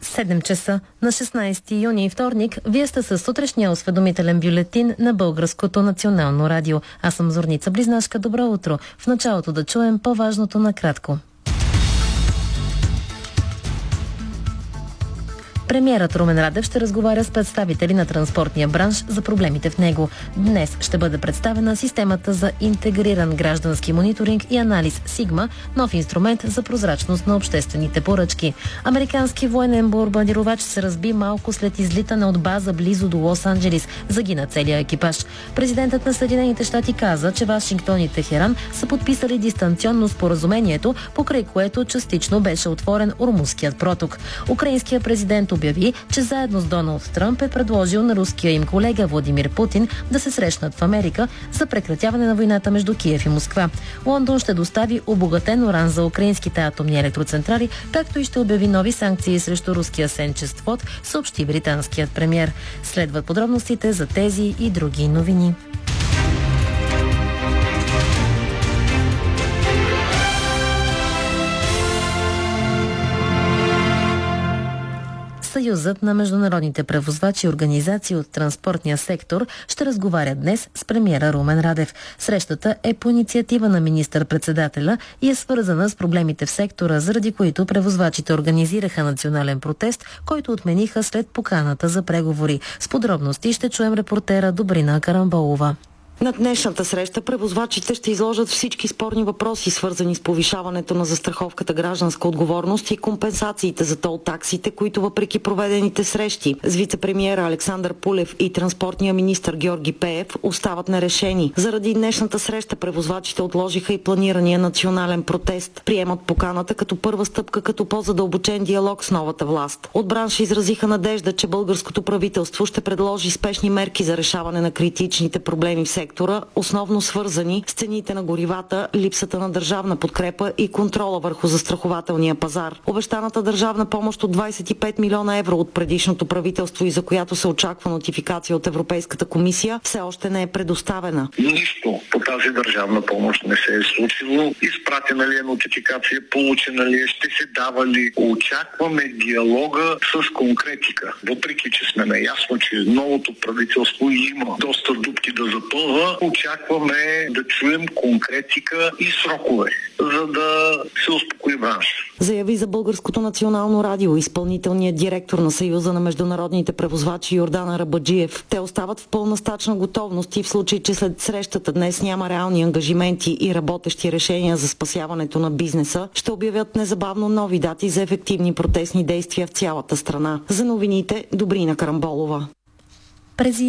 7 часа на 16 юни, вторник. Вие сте със сутрешния осведомителен бюлетин на Българското национално радио. Аз съм Зорница Близнашка. Добро утро. В началото да чуем по-важното накратко. Премиерът Румен Радев ще разговаря с представители на транспортния бранш за проблемите в него. Днес ще бъде представена системата за интегриран граждански мониторинг и анализ Сигма, нов инструмент за прозрачност на обществените поръчки. Американски военен бомбардировач се разби малко след излитане от база близо до Лос-Анджелис. Загина целия екипаж. Президентът на Съединените щати каза, че Вашингтон и Техеран са подписали дистанционно споразумението, покрай което частично беше отворен Ормузският проток. Украинският президент обяви, че заедно с Доналд Тръмп е предложил на руския им колега Владимир Путин да се срещнат в Америка за прекратяване на войната между Киев и Москва. Лондон ще достави обогатен уран за украинските атомни електроцентрали, както и ще обяви нови санкции срещу руския сенчествод, съобщи британският премиер. Следват подробностите за тези и други новини. Съюзът на международните превозвачи и организации от транспортния сектор ще разговаря днес с премиера Румен Радев. Срещата е по инициатива на министър-председателя и е свързана с проблемите в сектора, заради които превозвачите организираха национален протест, който отмениха след поканата за преговори. С подробности ще чуем репортера Добрина Карамболова. На днешната среща превозвачите ще изложат всички спорни въпроси, свързани с повишаването на застраховката гражданска отговорност и компенсациите за тол таксите, които въпреки проведените срещи с вице-премиера Александър Пулев и транспортния министър Георги Пеев остават нерешени. Заради днешната среща превозвачите отложиха и планирания национален протест. Приемат поканата като първа стъпка като по-задълбочен диалог с новата власт. От бранша изразиха надежда, че българското правителство ще предложи спешни мерки за решаване на критичните проблеми в сектора, основно свързани с цените на горивата, липсата на държавна подкрепа и контрола върху застрахователния пазар. Обещаната държавна помощ от 25 милиона евро от предишното правителство и за която се очаква нотификация от Европейската комисия, все още не е предоставена. Нищо по тази държавна помощ не се е случило. Изпратена ли е нотификация, получена ли е, ще се дава ли? Очакваме диалога с конкретика. Въпреки че сме наясно, че новото правителство има доста дупки да запълва, очакваме да чуем конкретика и срокове, за да се успокои бранш. Заяви за Българското национално радио изпълнителният директор на Съюза на международните превозвачи Йордан Арабаджиев. Те остават в пълна стачна готовност и в случай, че след срещата днес няма реални ангажименти и работещи решения за спасяването на бизнеса, ще обявят незабавно нови дати за ефективни протестни действия в цялата страна. За новините Добрина Карамболова.